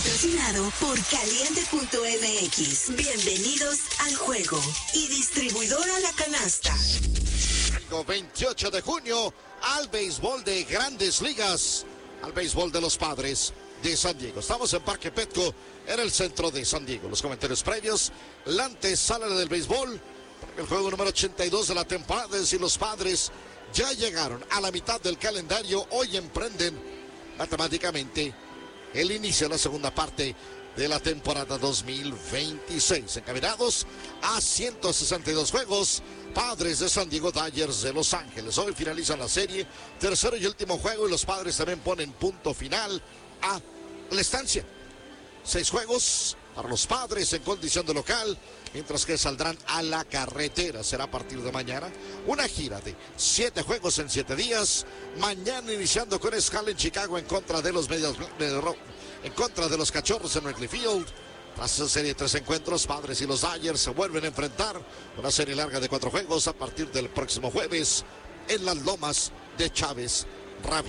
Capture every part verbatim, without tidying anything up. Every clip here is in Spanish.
patrocinado por Caliente punto M X. Bienvenidos al juego. Y distribuidora La Canasta. veintiocho de junio al béisbol de Grandes Ligas, al béisbol de los Padres de San Diego. Estamos en Parque Petco, en el centro de San Diego. Los comentarios previos, la antesala del béisbol, el juego número ochenta y dos de la temporada. Es decir, los Padres ya llegaron a la mitad del calendario. Hoy emprenden matemáticamente el inicio de la segunda parte de la temporada dos mil veintiséis. Encaminados a ciento sesenta y dos juegos, Padres de San Diego, Dodgers de Los Ángeles. Hoy finalizan la serie, tercero y último juego, y los Padres también ponen punto final a la estancia. Seis juegos para los Padres en condición de local, mientras que saldrán a la carretera. Será a partir de mañana una gira de siete juegos en siete días. Mañana iniciando con escala en Chicago en contra de los medios, en contra de los Cachorros en Wrigley Field. Tras esa serie de tres encuentros, Padres y los Dodgers se vuelven a enfrentar. Una serie larga de cuatro juegos a partir del próximo jueves en las lomas de Chávez Rabí.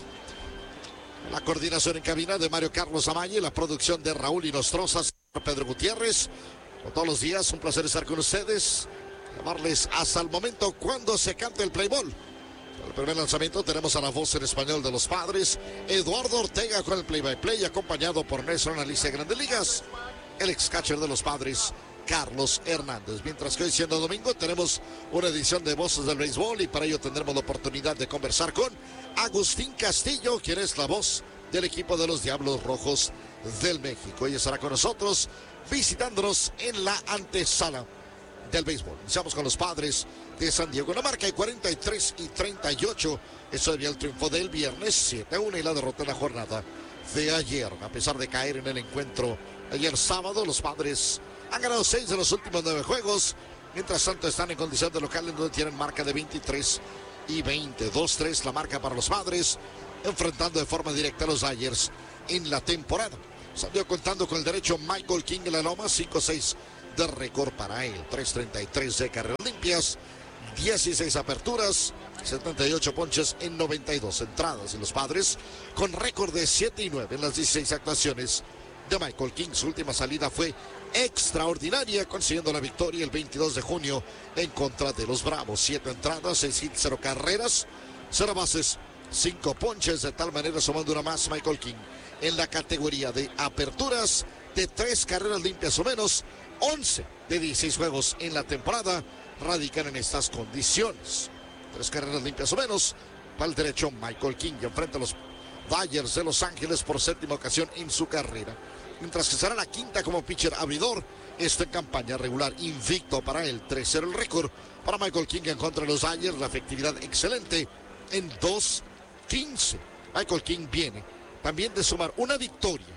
La coordinación en cabina de Mario Carlos Amaña y la producción de Raúl Inostroza, Pedro Gutiérrez. Como todos los días, un placer estar con ustedes. Llamarles hasta el momento cuando se cante el play ball. El primer lanzamiento tenemos a la voz en español de los Padres, Eduardo Ortega, con el play-by-play, acompañado por nuestro analista de Grandes Ligas, el ex catcher de los Padres, Carlos Hernández. Mientras que hoy, siendo domingo, tenemos una edición de Voces del Béisbol, y para ello tendremos la oportunidad de conversar con Agustín Castillo, quien es la voz del equipo de los Diablos Rojos del México. Ella estará con nosotros visitándonos en la antesala del béisbol. Iniciamos con los Padres de San Diego. Una marca de cuarenta y tres y treinta y ocho. Eso había el triunfo del viernes, siete a uno, y la derrota en la jornada de ayer. A pesar de caer en el encuentro ayer sábado, los Padres han ganado seis de los últimos nueve juegos. Mientras tanto, están en condición de local, en donde tienen marca de veintitrés y veinte. dos tres la marca para los Padres, enfrentando de forma directa a los Dodgers en la temporada. Salió contando con el derecho Michael King en la loma, cinco seis de récord para él, tres treinta y tres de carreras limpias, dieciséis aperturas, setenta y ocho ponches en noventa y dos entradas. Y los Padres con récord de siete y nueve en las dieciséis actuaciones de Michael King. Su última salida fue extraordinaria, consiguiendo la victoria el veintidós de junio en contra de los Bravos. siete entradas, seis hits, cero carreras, cero bases, cinco ponches, de tal manera sumando una más Michael King en la categoría de aperturas de tres carreras limpias o menos. once de dieciséis juegos en la temporada radican en estas condiciones. Tres carreras limpias o menos para el derecho Michael King, que enfrenta a los Dodgers de Los Ángeles por séptima ocasión en su carrera, mientras que será la quinta como pitcher abridor. Esto en campaña regular, invicto para él, tres cero el récord para Michael King en contra de los Dodgers. La efectividad excelente en dos quince. Michael King viene también de sumar una victoria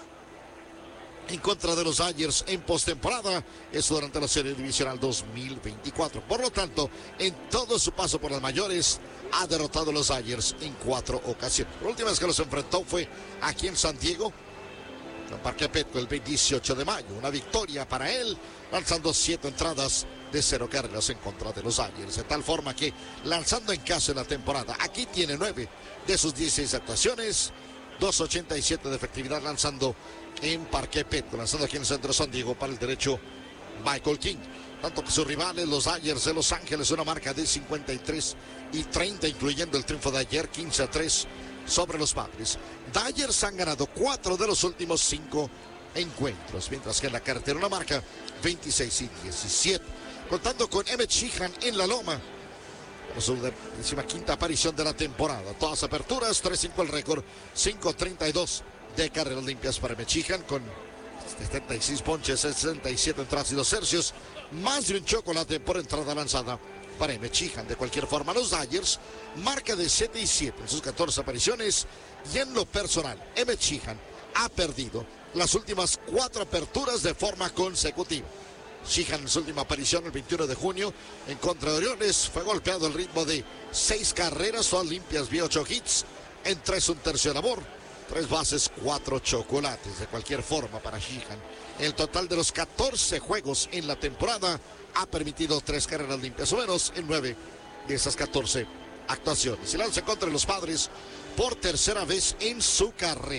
en contra de los Dodgers en postemporada, eso durante la serie divisional dos mil veinticuatro. Por lo tanto, en todo su paso por las mayores, ha derrotado a los Dodgers en cuatro ocasiones. La última vez que los enfrentó fue aquí en San Diego, en Parque Petco, el dieciocho de mayo. Una victoria para él, lanzando siete entradas de cero carreras en contra de los Dodgers. De tal forma que, lanzando en casa en la temporada, aquí tiene nueve de sus dieciséis actuaciones, dos ochenta y siete de efectividad lanzando en Parque Petco, lanzando aquí en el centro de San Diego para el derecho Michael King. Tanto que sus rivales, los Dodgers de Los Ángeles, una marca de cincuenta y tres y treinta, incluyendo el triunfo de ayer, quince a tres sobre los Padres. Dodgers han ganado cuatro de los últimos cinco encuentros, mientras que en la carretera una marca veintiséis y diecisiete. Contando con Emmett Sheehan en la loma, por su décima quinta aparición de la temporada. Todas aperturas, tres cinco el récord, cinco treinta y dos de carreras limpias para Emmett Sheehan, con setenta y seis ponches, sesenta y siete entradas y dos tercios, más de un chocolate por entrada lanzada para Emmett Sheehan. De cualquier forma, los Dodgers, marca de siete y siete en sus catorce apariciones, y en lo personal, Emmett Sheehan ha perdido las últimas cuatro aperturas de forma consecutiva. Sheehan en su última aparición el veintiuno de junio en contra de Orioles fue golpeado al ritmo de seis carreras, todas limpias, vía ocho hits en tres un tercio de labor, tres bases, cuatro chocolates. De cualquier forma, para Sheehan, el total de los catorce juegos en la temporada ha permitido tres carreras limpias o menos en nueve de esas catorce actuaciones. Y lanza contra los Padres por tercera vez en su carrera.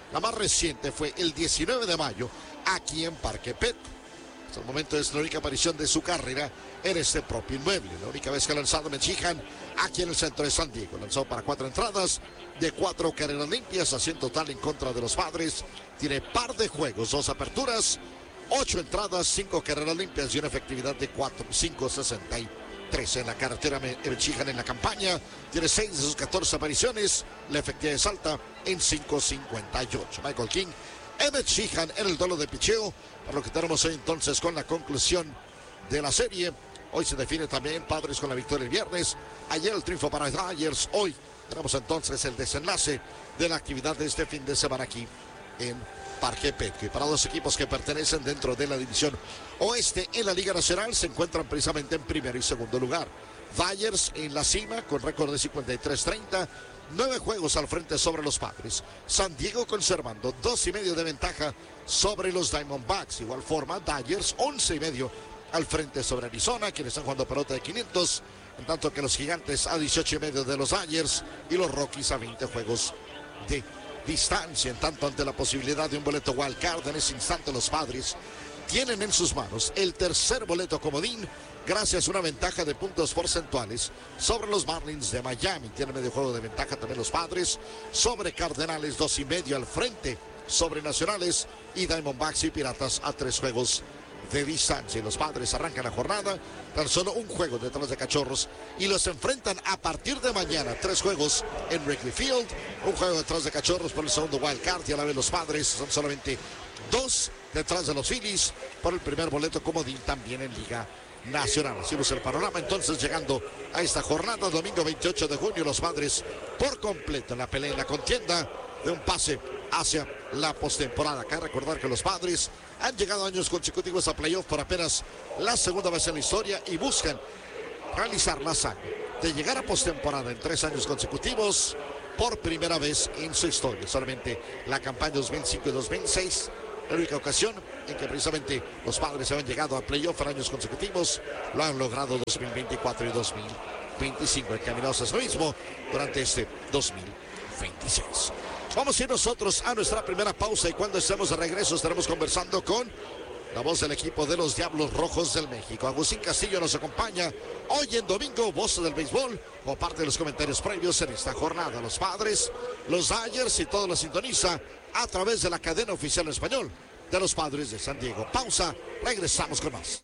La más reciente fue el diecinueve de mayo aquí en Parque Petco. Hasta el momento es la única aparición de su carrera en este propio inmueble. La única vez que ha lanzado Mechihan aquí en el centro de San Diego. Lanzó para cuatro entradas de cuatro carreras limpias, así en total en contra de los Padres. Tiene par de juegos, dos aperturas, ocho entradas, cinco carreras limpias y una efectividad de cuatro, cinco sesenta y tres en la carretera. Mechihan en la campaña tiene seis de sus catorce apariciones, la efectividad es alta en cinco cincuenta y ocho. Michael King, Emmett Sheehan en el duelo de picheo, por lo que tenemos hoy entonces con la conclusión de la serie. Hoy se define también Padres con la victoria el viernes, ayer el triunfo para Dodgers. Hoy tenemos entonces el desenlace de la actividad de este fin de semana aquí en Parque Petco. Y para los equipos que pertenecen dentro de la división oeste en la Liga Nacional se encuentran precisamente en primero y segundo lugar. Dodgers en la cima con récord de cincuenta y tres treinta, nueve juegos al frente sobre los Padres. San Diego conservando dos y medio de ventaja sobre los Diamondbacks. Igual forma Dodgers once y medio al frente sobre Arizona, quienes están jugando pelota de quinientos, en tanto que los Gigantes a dieciocho y medio de los Dodgers y los Rockies a veinte juegos de distancia. En tanto, ante la posibilidad de un boleto wild card, en ese instante los Padres tienen en sus manos el tercer boleto comodín gracias a una ventaja de puntos porcentuales sobre los Marlins de Miami. Tienen medio juego de ventaja también los Padres sobre Cardenales, dos y medio al frente sobre Nacionales, y Diamondbacks y Piratas a tres juegos de distancia. Y los Padres arrancan la jornada tan solo un juego detrás de Cachorros y los enfrentan a partir de mañana, tres juegos en Wrigley Field, un juego detrás de Cachorros por el segundo wild card, y a la vez los Padres son solamente dos detrás de los Phillies por el primer boleto comodín también en Liga Nacional. Así es el panorama entonces llegando a esta jornada, domingo veintiocho de junio, los Padres por completo en la pelea, en la contienda de un pase hacia la postemporada. Acá recordar que los Padres han llegado años consecutivos a playoff por apenas la segunda vez en la historia y buscan realizar la hazaña de llegar a postemporada en tres años consecutivos por primera vez en su historia. Solamente la campaña dos mil cinco y dos mil seis, la única ocasión en que precisamente los Padres habían llegado a playoff en años consecutivos, lo han logrado dos mil veinticuatro y dos mil veinticinco, encaminados a eso mismo durante este dos mil veintiséis. Vamos a ir nosotros a nuestra primera pausa y cuando estemos de regreso estaremos conversando con la voz del equipo de los Diablos Rojos del México. Agustín Castillo nos acompaña hoy en domingo, voz del béisbol, como parte de los comentarios previos en esta jornada. Los Padres, los Dodgers y todo lo sintoniza a través de la cadena oficial en español de los Padres de San Diego. Pausa, regresamos con más.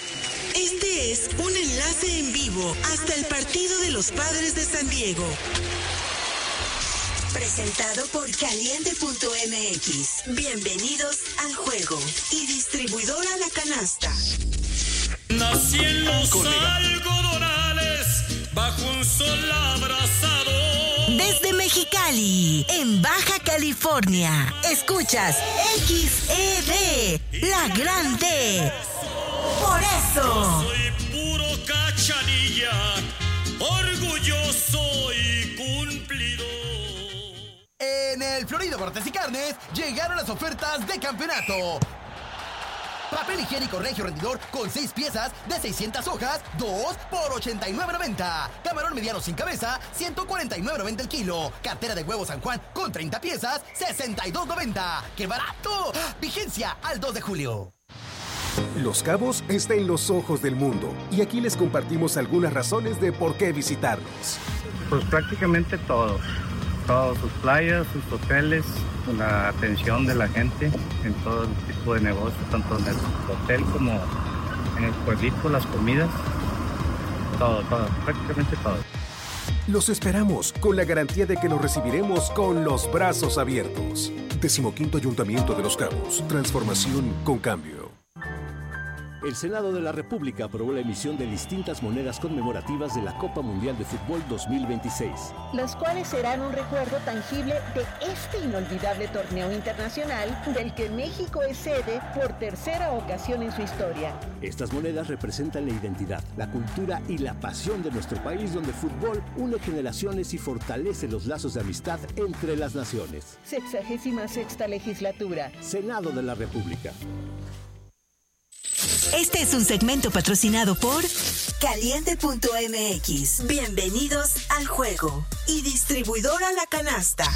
Este es un enlace en vivo hasta el partido de los Padres de San Diego. Presentado por Caliente punto M X. Bienvenidos al juego. Y distribuidora La Canasta. Nací en los algodonales, bajo un sol abrasador. Desde Mexicali, en Baja California, escuchas X E D, La Grande. Por eso. Soy puro cachanilla, orgulloso y cumplido. En el Florido Cortes y Carnes llegaron las ofertas de campeonato. Papel higiénico Regio Rendidor con seis piezas de seiscientas hojas, dos por ochenta y nueve noventa. Camarón mediano sin cabeza, ciento cuarenta y nueve noventa el kilo. Cartera de huevo San Juan con treinta piezas, sesenta y dos noventa. ¡Qué barato! Vigencia al dos de julio. Los Cabos está en los ojos del mundo y aquí les compartimos algunas razones de por qué visitarlos. Pues prácticamente todo. Todas sus playas, sus hoteles, la atención de la gente en todo tipo de negocios, tanto en el hotel como en el pueblito, las comidas, todo, todo, prácticamente todo. Los esperamos con la garantía de que los recibiremos con los brazos abiertos. Decimoquinto Ayuntamiento de Los Cabos. Transformación con cambio. El Senado de la República aprobó la emisión de distintas monedas conmemorativas de la Copa Mundial de Fútbol dos mil veintiséis. Las cuales serán un recuerdo tangible de este inolvidable torneo internacional del que México es sede por tercera ocasión en su historia. Estas monedas representan la identidad, la cultura y la pasión de nuestro país, donde el fútbol une generaciones y fortalece los lazos de amistad entre las naciones. Sexagésima sexta legislatura. Senado de la República. Este es un segmento patrocinado por Caliente punto M X. Bienvenidos al juego. Y distribuidora La Canasta.